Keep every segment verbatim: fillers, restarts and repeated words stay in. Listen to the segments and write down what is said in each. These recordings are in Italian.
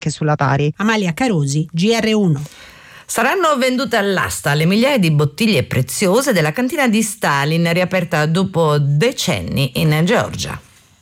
che sulla Tari. Amalia Carosi, G R uno. Saranno vendute all'asta le migliaia di bottiglie preziose della cantina di Stalin, riaperta dopo decenni in Georgia.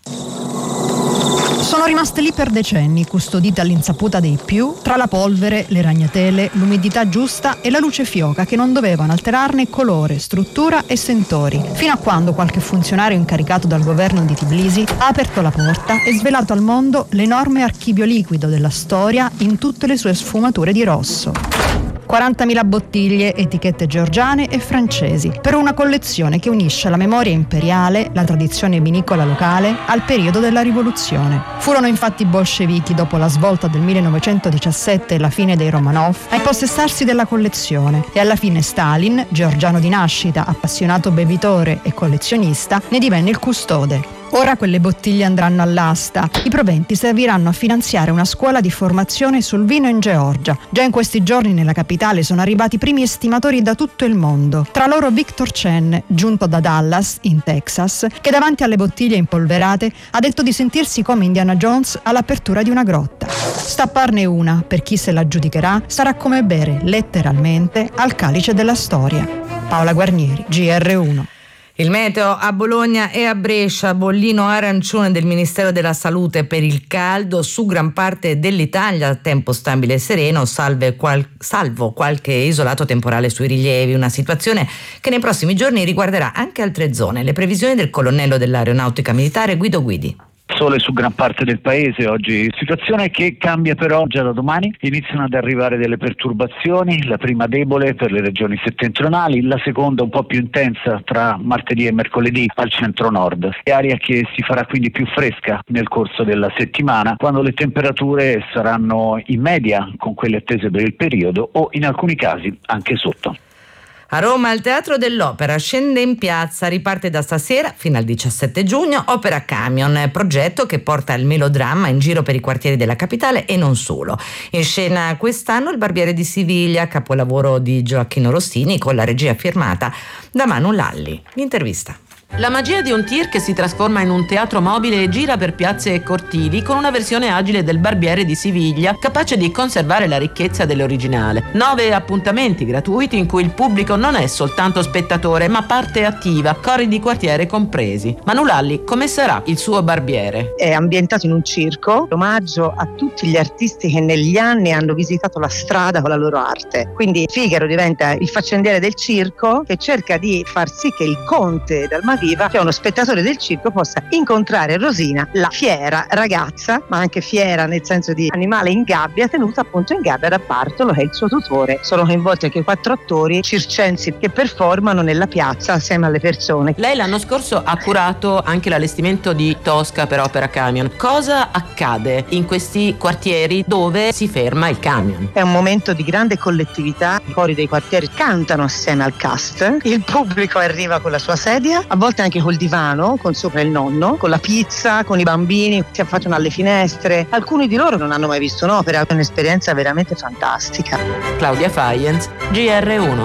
Sono rimaste lì per decenni, custodite all'insaputa dei più, tra la polvere, le ragnatele, l'umidità giusta e la luce fioca che non dovevano alterarne colore, struttura e sentori, fino a quando qualche funzionario incaricato dal governo di Tbilisi ha aperto la porta e svelato al mondo l'enorme archivio liquido della storia in tutte le sue sfumature di rosso. quarantamila bottiglie, etichette georgiane e francesi, per una collezione che unisce la memoria imperiale, la tradizione vinicola locale, al periodo della rivoluzione. Furono infatti i bolscevichi, dopo la svolta del millenovecentodiciassette e la fine dei Romanov, a impossessarsi della collezione e alla fine Stalin, georgiano di nascita, appassionato bevitore e collezionista, ne divenne il custode. Ora quelle bottiglie andranno all'asta. I proventi serviranno a finanziare una scuola di formazione sul vino in Georgia. Già in questi giorni nella capitale sono arrivati i primi estimatori da tutto il mondo. Tra loro Victor Chen, giunto da Dallas, in Texas, che davanti alle bottiglie impolverate ha detto di sentirsi come Indiana Jones all'apertura di una grotta. Stapparne una, per chi se la giudicherà, sarà come bere, letteralmente, al calice della storia. Paola Guarnieri, G R uno. Il meteo a Bologna e a Brescia, bollino arancione del Ministero della Salute per il caldo su gran parte dell'Italia, tempo stabile e sereno, salve qual- salvo qualche isolato temporale sui rilievi, una situazione che nei prossimi giorni riguarderà anche altre zone. Le previsioni del colonnello dell'Aeronautica Militare Guido Guidi. Sole su gran parte del paese oggi, situazione che cambia però già da domani. Iniziano ad arrivare delle perturbazioni, la prima debole per le regioni settentrionali, la seconda un po' più intensa tra martedì e mercoledì al centro-nord. È aria che si farà quindi più fresca nel corso della settimana, quando le temperature saranno in media con quelle attese per il periodo o in alcuni casi anche sotto. A Roma il Teatro dell'Opera scende in piazza, riparte da stasera fino al diciassette giugno Opera Camion, progetto che porta il melodramma in giro per i quartieri della capitale e non solo. In scena quest'anno Il Barbiere di Siviglia, capolavoro di Gioacchino Rossini con la regia firmata da Manu Lalli. L'intervista. La magia di un tir che si trasforma in un teatro mobile e gira per piazze e cortili con una versione agile del Barbiere di Siviglia, capace di conservare la ricchezza dell'originale. Nove appuntamenti gratuiti in cui il pubblico non è soltanto spettatore, ma parte attiva, cori di quartiere compresi. Manu Lalli, come sarà il suo Barbiere? È ambientato in un circo, omaggio a tutti gli artisti che negli anni hanno visitato la strada con la loro arte. Quindi Figaro diventa il faccendiere del circo che cerca di far sì che il conte d'Almaviva, cioè uno spettatore del circo, possa incontrare Rosina, la fiera ragazza, ma anche fiera nel senso di animale in gabbia, tenuta appunto in gabbia da Bartolo, che è il suo tutore. Sono coinvolti anche quattro attori circensi che performano nella piazza assieme alle persone. Lei l'anno scorso ha curato anche l'allestimento di Tosca per Opera Camion. Cosa accade in questi quartieri dove si ferma il camion? È un momento di grande collettività, i cori dei quartieri cantano assieme al cast, il pubblico arriva con la sua sedia, a volte anche col divano, con sopra il nonno, con la pizza, con i bambini, si affacciano alle finestre. Alcuni di loro non hanno mai visto un'opera, è un'esperienza veramente fantastica. Claudia Faienz, G R uno.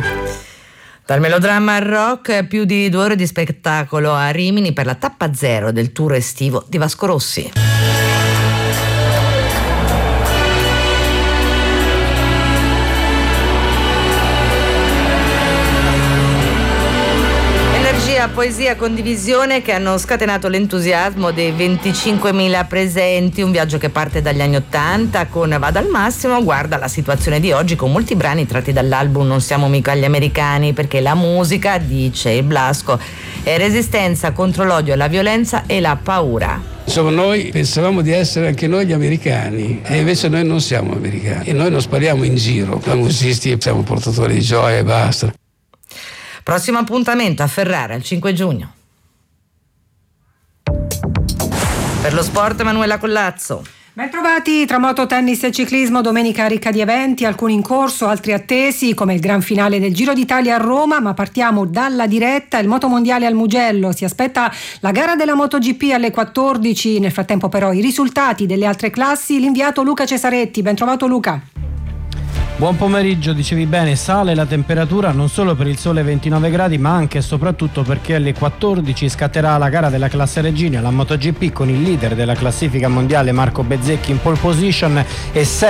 Dal melodramma al rock, più di due ore di spettacolo a Rimini per la tappa zero del tour estivo di Vasco Rossi. Poesia, condivisione che hanno scatenato l'entusiasmo dei venticinquemila presenti, un viaggio che parte dagli anni ottanta con Vada al massimo, guarda la situazione di oggi con molti brani tratti dall'album Non siamo mica gli americani, perché la musica, dice il Blasco, è resistenza contro l'odio, la violenza e la paura. Insomma, noi pensavamo di essere anche noi gli americani e invece noi non siamo americani e noi non spariamo in giro, da musicisti siamo portatori di gioia e basta. Prossimo appuntamento a Ferrara il cinque giugno. Per lo sport Manuela Collazzo. Ben trovati, tra moto, tennis e ciclismo, domenica ricca di eventi, alcuni in corso, altri attesi, come il gran finale del Giro d'Italia a Roma, ma partiamo dalla diretta. Il motomondiale al Mugello, si aspetta la gara della MotoGP alle quattordici, nel frattempo però i risultati delle altre classi, l'inviato Luca Cesaretti. Ben trovato Luca. Buon pomeriggio, dicevi bene, sale la temperatura non solo per il sole ventinove gradi ma anche e soprattutto perché alle quattordici scatterà la gara della classe regina, la MotoGP, con il leader della classifica mondiale Marco Bezzecchi in pole position e